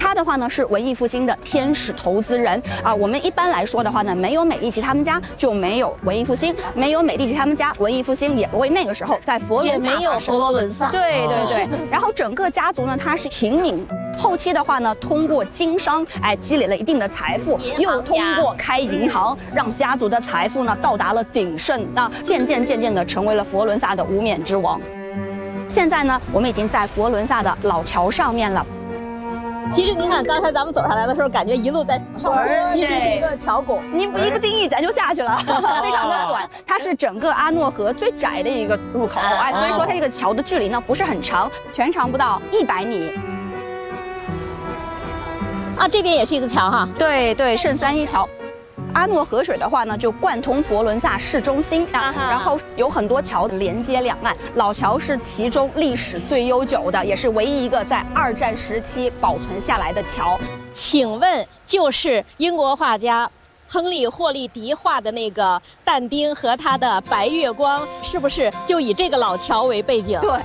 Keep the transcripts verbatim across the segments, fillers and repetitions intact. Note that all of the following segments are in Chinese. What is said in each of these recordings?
他的话呢是文艺复兴的天使投资人啊。我们一般来说的话呢，没有美第奇他们家就没有文艺复兴，没有美第奇他们家，文艺复兴也不会那个时候在佛罗伦萨也没有佛罗伦萨。 对对对。然后整个家族呢，他是秦岭。后期的话呢，通过经商，哎，积累了一定的财富，又通过开银行，让家族的财富呢到达了鼎盛，那渐渐渐渐的成为了佛罗伦萨的无冕之王。现在呢，我们已经在佛罗伦萨的老桥上面了。 其实您看，刚才咱们走上来的时候，感觉一路在上坡，其实是一个桥拱， 你一不经意咱就下去了，非常的短。它是整个阿诺河最窄的一个入口，哎，所以说它这个桥的距离呢不是很长，全长不到一百米。 啊，这边也是一个桥哈。 对对，圣三一桥。阿诺河水的话呢，就贯通佛罗伦萨市中心啊，然后有很多桥连接两岸。老桥是其中历史最悠久的，也是唯一一个在二战时期保存下来的桥。 请问，就是英国画家亨利·霍利迪画的那个但丁和他的白月光，是不是就以这个老桥为背景？ 对。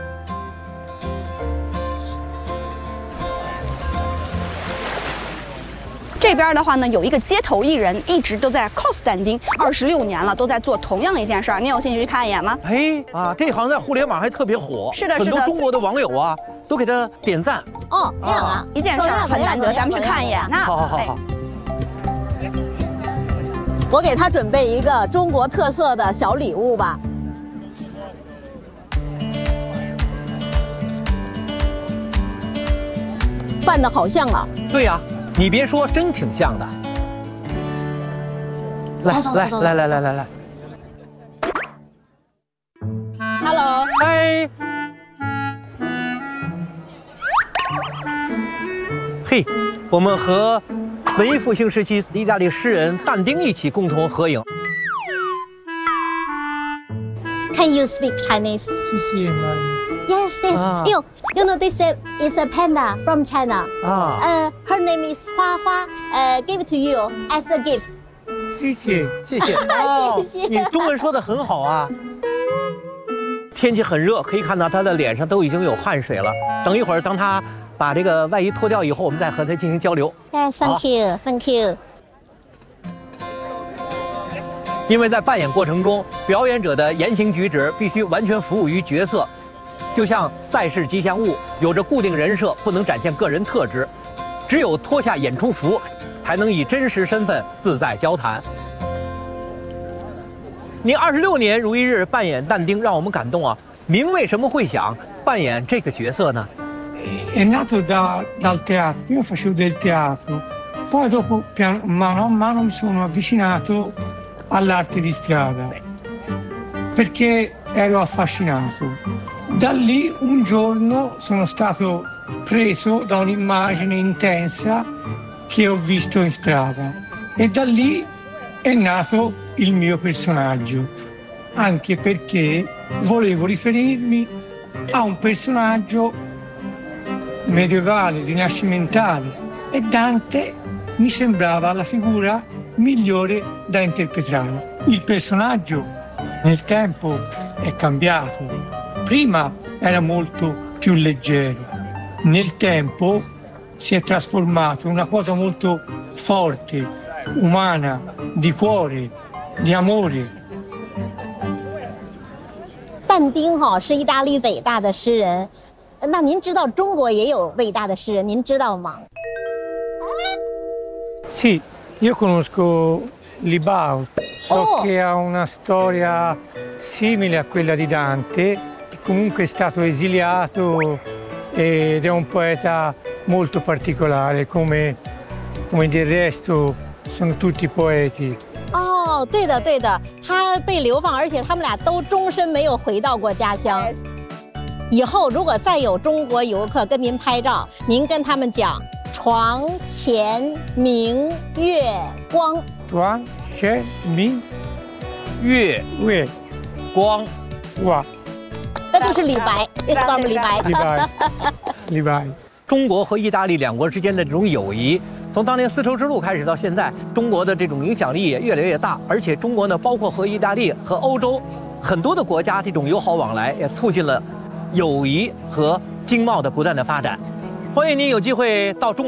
这边的话呢，有一个街头艺人，一直都在 cos 但丁，二十六年了，都在做同样一件事儿。你有兴趣去看一眼吗？ 哎啊，这好像在互联网还特别火， 是的，是的， 很多中国的网友啊都给他点赞。 哦，这样啊， 一件事儿很难得，咱们去看一眼。那好好好好。 我给他准备一个中国特色的小礼物吧。扮得好像啊。 对呀。你别说，真挺像的。来来来来来来来 ，Hello， 嗨，嘿，我们和文艺复兴时期意大利诗人但丁一起共同合影。 Can you speak Chinese? Yes, yes. Ah. You, you know this is a panda from China. Ah. Uh, her name is Hua Hua. Uh, give it to you as a gift. 谢谢，谢谢。哦，谢谢。你中文说得很好啊。天气很热，可以看到他的脸上都已经有汗水了。等一会儿，当他把这个外衣脱掉以后，我们再和他进行交流。 Yes, thank you, thank you. 因为在扮演过程中，表演者的言行举止必须完全服务于角色。就像赛事吉祥物，有着固定人设，不能展现个人特质。只有脱下演出服，才能以真实身份自在交谈。您二十六年如一日扮演但丁，让我们感动啊！您为什么会想扮演这个角色呢？ È nato da, dal teatro, io facevo del teatro, poi dopo piano, mano a mano mi sono avvicinato all'arte di strada perché ero affascinato. Da lì un giorno sono stato preso da un'immagine intensa che ho visto in strada e da lì è nato il mio personaggio, anche perché volevo riferirmi a un personaggio medievale, rinascimentale e Dante mi sembrava la figura migliore da interpretare. Il personaggio nel tempo è cambiato. Prima era molto più leggero, nel tempo si è trasformato in una cosa molto forte, umana, di cuore, di amore. 但丁哈是意大利伟大的诗人，那您知道中国也有伟大的诗人，您知道吗？ Sì, io conosco Libao, so oh. che ha una storia simile a quella di Dante, che comunque è stato esiliato ed è un poeta molto particolare, come, come del resto sono tutti poeti. 哦，对的对的，他被流放，而且他们俩都终身没有回到过家乡。以后如果再有中国游客跟您拍照，您跟他们讲“床前明月光”。 床前明月月光， 哇， 那就是李白，也是我们李白。 李白，李白。 中国和意大利两国之间的这种友谊，从当年丝绸之路开始到现在，中国的这种影响力也越来越大。而且中国呢，包括和意大利和欧洲很多的国家这种友好往来，也促进了友谊和经贸的不断的发展。欢迎您有机会到中。